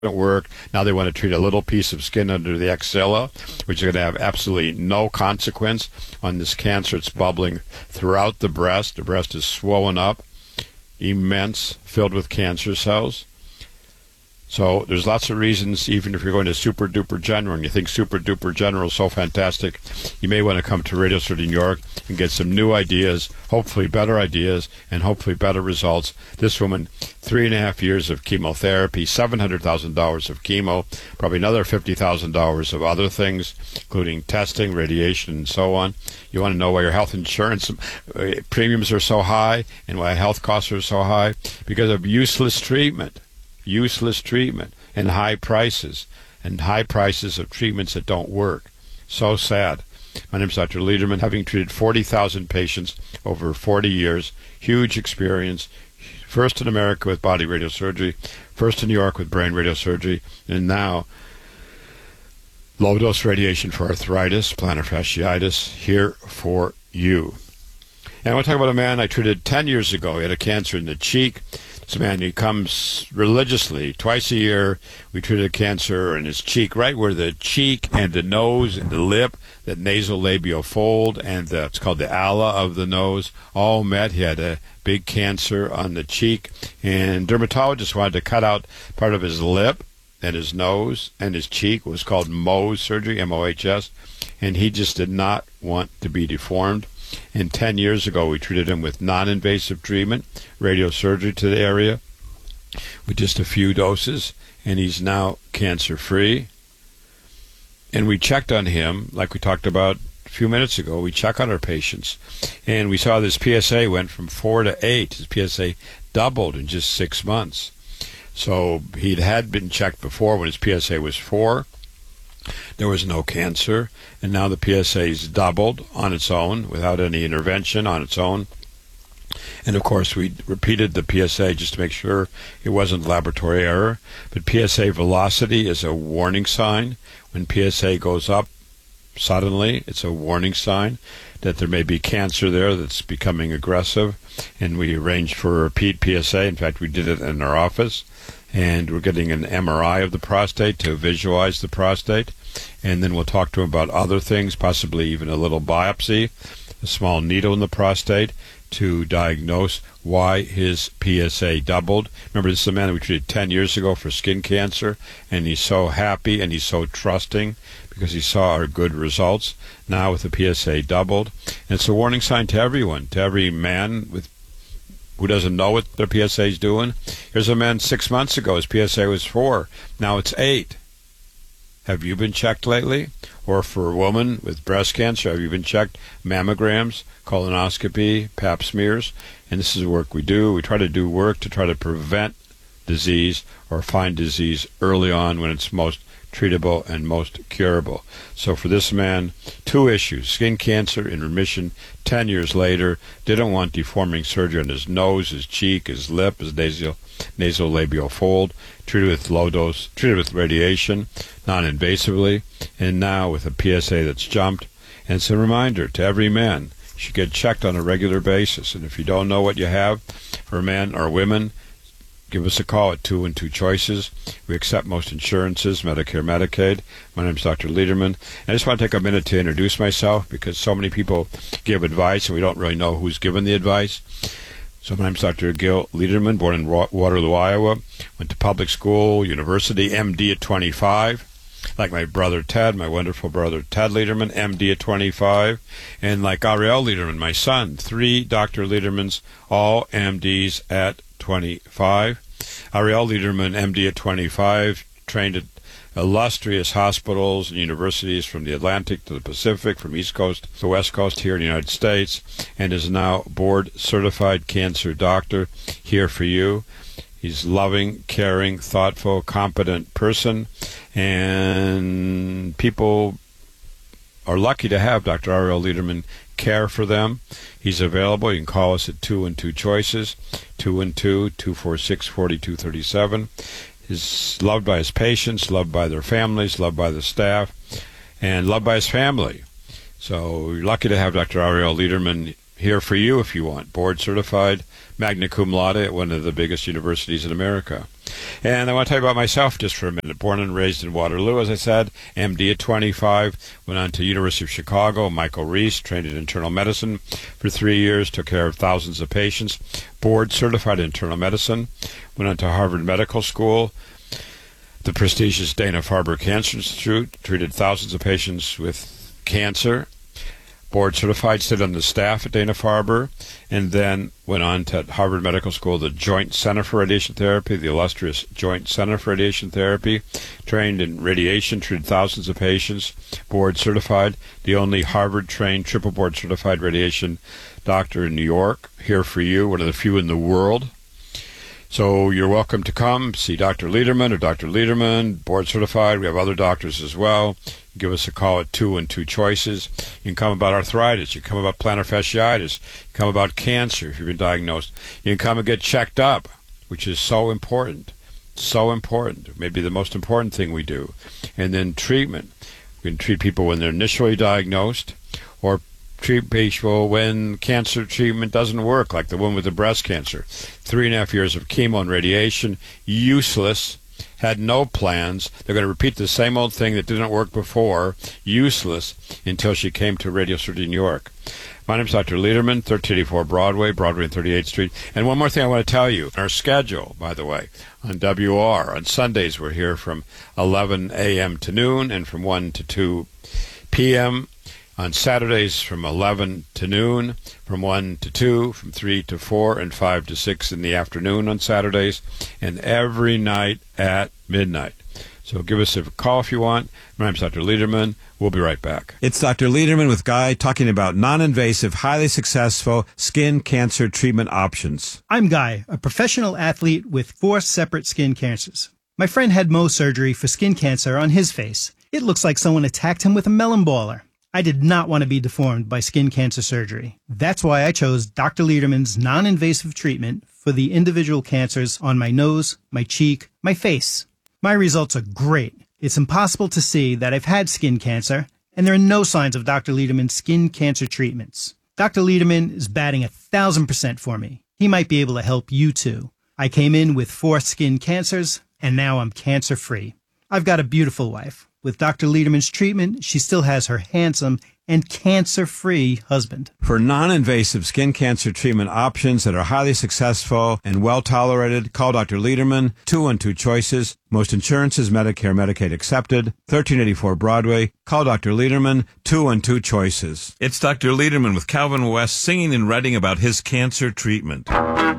work. Now they want to treat a little piece of skin under the axilla, which is going to have absolutely no consequence on this cancer. It's bubbling throughout the breast. The breast is swollen up, immense, filled with cancer cells. So there's lots of reasons, even if you're going to Super Duper General and you think Super Duper General is so fantastic, you may want to come to Radio Surgery New York and get some new ideas, hopefully better ideas, and hopefully better results. This woman, 3.5 years of chemotherapy, $700,000 of chemo, probably another $50,000 of other things, including testing, radiation, and so on. You want to know why your health insurance premiums are so high and why health costs are so high? Because of useless treatment and high prices of treatments that don't work. So sad. My name is Dr. Lederman, having treated 40,000 patients over 40 years, huge experience, first in America with body radiosurgery, first in New York with brain radiosurgery, and now low-dose radiation for arthritis, plantar fasciitis, here for you. And I want to talk about a man I treated 10 years ago. He had a cancer in the cheek. This man, he comes religiously, twice a year. We treated a cancer in his cheek, right where the cheek and the nose and the lip, that nasolabial fold, and it's called the ala of the nose, all met. He had a big cancer on the cheek, and dermatologist wanted to cut out part of his lip and his nose and his cheek. It was called Mohs surgery, M-O-H-S, and he just did not want to be deformed. And 10 years ago, we treated him with non-invasive treatment, radiosurgery to the area, with just a few doses, and he's now cancer-free. And we checked on him, like we talked about a few minutes ago. We check on our patients, and we saw this PSA went from 4 to 8. His PSA doubled in just 6 months. So he had been checked before when his PSA was 4. There was no cancer, and now the PSA's doubled on its own without any intervention on its own. And of course, we repeated the PSA just to make sure it wasn't laboratory error. But PSA velocity is a warning sign. When PSA goes up suddenly, it's a warning sign that there may be cancer there that's becoming aggressive. And we arranged for a repeat PSA. In fact, we did it in our office. And we're getting an MRI of the prostate to visualize the prostate. And then we'll talk to him about other things, possibly even a little biopsy, a small needle in the prostate, to diagnose why his PSA doubled. Remember, this is a man that we treated 10 years ago for skin cancer, and he's so happy and he's so trusting because he saw our good results. Now with the PSA doubled. And it's a warning sign to everyone, to every man who doesn't know what their PSA is doing. Here's a man 6 months ago, his PSA was 4. Now it's 8. Have you been checked lately? Or for a woman with breast cancer, have you been checked? Mammograms, colonoscopy, pap smears. And this is the work we do. We try to do work to try to prevent disease or find disease early on when it's most treatable and most curable. So for this man, 2 issues: skin cancer in remission 10 years later, didn't want deforming surgery on his nose, his cheek, his lip, his nasolabial fold, treated with low dose, treated with radiation, non-invasively, and now with a PSA that's jumped. And it's a reminder to every man, you should get checked on a regular basis. And if you don't know what you have, for men or women, give us a call at 212 Choices. We accept most insurances, Medicare, Medicaid. My name is Dr. Lederman. I just want to take a minute to introduce myself because so many people give advice and we don't really know who's given the advice. So my name is Dr. Gil Lederman, born in Waterloo, Iowa. Went to public school, university, MD at 25. Like my brother Ted, my wonderful brother Ted Lederman, MD at 25. And like Ariel Lederman, my son, 3 Dr. Ledermans, all MDs at 25. Ariel Lederman, MD at 25, trained at illustrious hospitals and universities from the Atlantic to the Pacific, from East Coast to West Coast here in the United States, and is now board-certified cancer doctor here for you. He's loving, caring, thoughtful, competent person, and people are lucky to have Dr. Ariel Lederman care for them. He's available. You can call us at 212 Choices, 212-246-4237. He's loved by his patients, loved by their families, loved by the staff, and loved by his family. So you're lucky to have Dr. Ariel Lederman here for you if you want. Board certified, magna cum laude at one of the biggest universities in America. And I want to tell you about myself just for a minute. Born and raised in Waterloo, as I said, MD at 25, went on to University of Chicago, Michael Reese, trained in internal medicine for 3 years, took care of thousands of patients, board certified in internal medicine, went on to Harvard Medical School, the prestigious Dana-Farber Cancer Institute, treated thousands of patients with cancer, board certified, stayed on the staff at Dana-Farber, and then went on to Harvard Medical School, the Joint Center for Radiation Therapy, the illustrious Joint Center for Radiation Therapy, trained in radiation, treated thousands of patients, board certified, the only Harvard-trained, triple board certified radiation doctor in New York, here for you, one of the few in the world. So you're welcome to come see Dr. Lederman or Dr. Lederman, board certified. We have other doctors as well. Give us a call at 2 and 2 choices. You can come about arthritis. You can come about plantar fasciitis. You can come about cancer if you've been diagnosed. You can come and get checked up, which is so important. So important. Maybe the most important thing we do. And then treatment. We can treat people when they're initially diagnosed, or treat people when cancer treatment doesn't work, like the one with the breast cancer. 3.5 years of chemo and radiation, useless, had no plans. They're going to repeat the same old thing that didn't work before, useless, until she came to Radio City, New York. My name's Dr. Lederman, 1384 Broadway and 38th Street. And one more thing I want to tell you, our schedule, by the way, on WR. On Sundays, we're here from 11 a.m. to noon and from 1 to 2 p.m., on Saturdays from 11 to noon, from 1 to 2, from 3 to 4, and 5 to 6 in the afternoon on Saturdays, and every night at midnight. So give us a call if you want. My name's Dr. Lederman. We'll be right back. It's Dr. Lederman with Guy talking about non-invasive, highly successful skin cancer treatment options. I'm Guy, a professional athlete with 4 separate skin cancers. My friend had Mohs surgery for skin cancer on his face. It looks like someone attacked him with a melon baller. I did not want to be deformed by skin cancer surgery. That's why I chose Dr. Lederman's non-invasive treatment for the individual cancers on my nose, my cheek, my face. My results are great. It's impossible to see that I've had skin cancer, and there are no signs of Dr. Lederman's skin cancer treatments. Dr. Lederman is batting 1,000% for me. He might be able to help you too. I came in with 4 skin cancers, and now I'm cancer-free. I've got a beautiful wife. With Dr. Lederman's treatment, she still has her handsome and cancer-free husband. For non-invasive skin cancer treatment options that are highly successful and well-tolerated, call Dr. Lederman, 2 and 2 choices. Most insurances, Medicare, Medicaid accepted. 1384 Broadway. Call Dr. Lederman, 2 and 2 choices. It's Dr. Lederman with Calvin West singing and writing about his cancer treatment.